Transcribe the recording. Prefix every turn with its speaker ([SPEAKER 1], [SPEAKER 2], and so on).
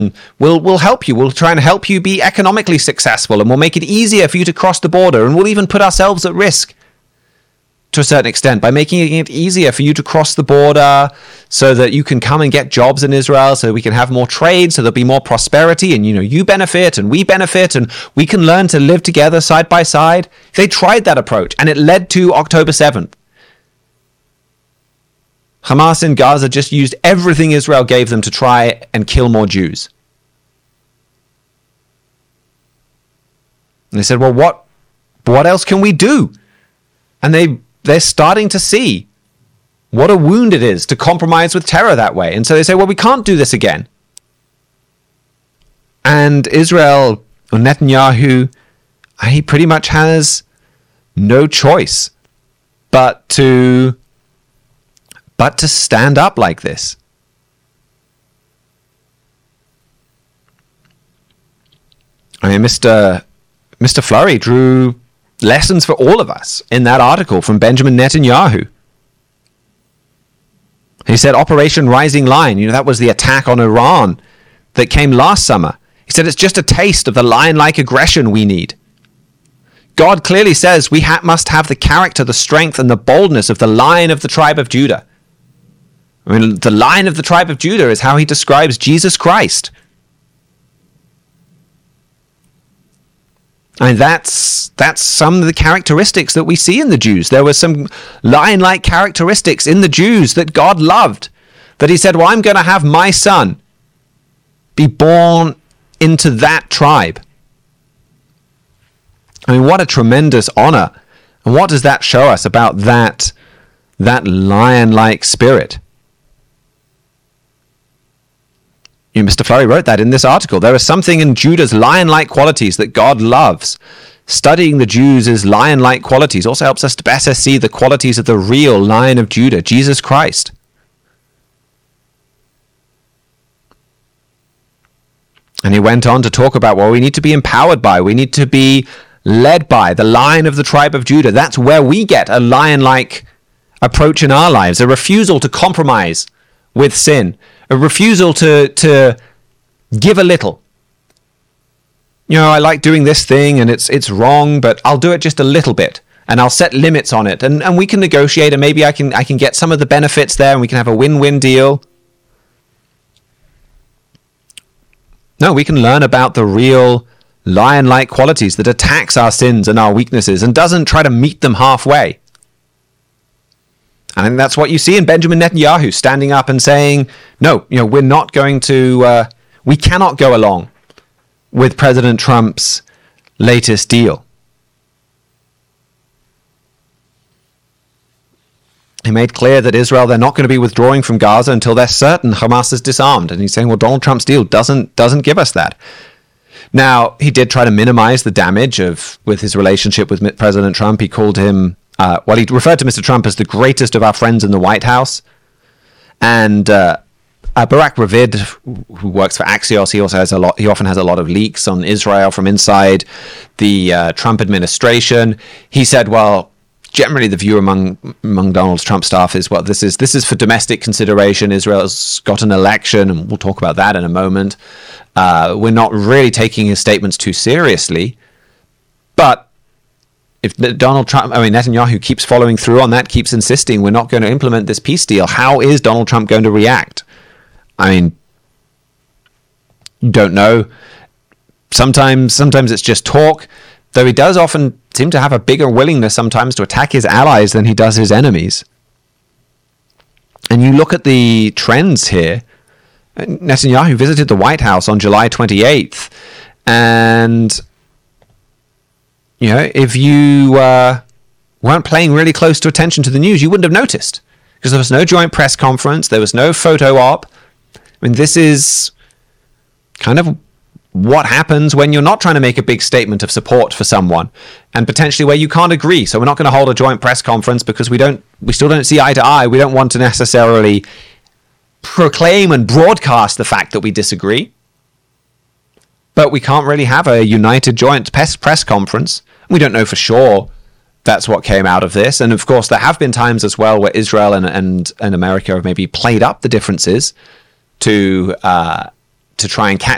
[SPEAKER 1] We'll help you. We'll try and help you be economically successful, and we'll make it easier for you to cross the border, and we'll even put ourselves at risk to a certain extent by making it easier for you to cross the border so that you can come and get jobs in Israel, so we can have more trade, so there'll be more prosperity, and you benefit and we benefit, and we can learn to live together side by side. They tried that approach, and it led to October 7th. Hamas in Gaza just used everything Israel gave them to try and kill more Jews. And they said, well, what else can we do? And they're starting to see what a wound it is to compromise with terror that way. And so they say, well, we can't do this again. And Israel, or Netanyahu, he pretty much has no choice but to stand up like this. I mean, Mr. Flurry drew lessons for all of us in that article from Benjamin Netanyahu. He said Operation Rising Lion, that was the attack on Iran that came last summer. He said it's just a taste of the lion-like aggression we need. God clearly says we must have the character, the strength, and the boldness of the Lion of the tribe of Judah. I mean, the Lion of the tribe of Judah is how he describes Jesus Christ. And that's some of the characteristics that we see in the Jews. There were some lion-like characteristics in the Jews that God loved. That he said, well, I'm going to have my son be born into that tribe. I mean, what a tremendous honor. And what does that show us about that lion-like spirit? Mr. Flurry wrote that in this article. There is something in Judah's lion-like qualities that God loves. Studying the Jews' lion-like qualities also helps us to better see the qualities of the real Lion of Judah, Jesus Christ. And he went on to talk about what we need to be empowered by. We need to be led by the Lion of the tribe of Judah. That's where we get a lion-like approach in our lives, a refusal to compromise with sin, a refusal to give a little. I like doing this thing and it's wrong, but I'll do it just a little bit and I'll set limits on it, and we can negotiate, and maybe I can get some of the benefits there and we can have a win-win deal. No, we can learn about the real lion-like qualities that attacks our sins and our weaknesses and doesn't try to meet them halfway. And that's what you see in Benjamin Netanyahu standing up and saying, no, we're not going to, we cannot go along with President Trump's latest deal. He made clear that Israel, they're not going to be withdrawing from Gaza until they're certain Hamas is disarmed. And he's saying, well, Donald Trump's deal doesn't give us that. Now, he did try to minimize the damage with his relationship with President Trump. He called him, he referred to Mr. Trump as the greatest of our friends in the White House. And Barak Ravid, who works for Axios, he often has a lot of leaks on Israel from inside the Trump administration. He said, well, generally the view among Donald Trump staff is, well, this is for domestic consideration. Israel's got an election, and we'll talk about that in a moment. We're not really taking his statements too seriously. But if Netanyahu keeps following through on that, keeps insisting we're not going to implement this peace deal, how is Donald Trump going to react? I mean, you don't know. Sometimes it's just talk, though he does often seem to have a bigger willingness sometimes to attack his allies than he does his enemies. And you look at the trends here. Netanyahu visited the White House on July 28th, and if you weren't paying really close to attention to the news, you wouldn't have noticed, because there was no joint press conference, there was no photo op. I mean, this is kind of what happens when you're not trying to make a big statement of support for someone, and potentially where you can't agree. So we're not going to hold a joint press conference because we still don't see eye to eye. We don't want to necessarily proclaim and broadcast the fact that we disagree, but we can't really have a united joint press conference. We don't know for sure that's what came out of this. And of course, there have been times as well where Israel and America have maybe played up the differences to try and catch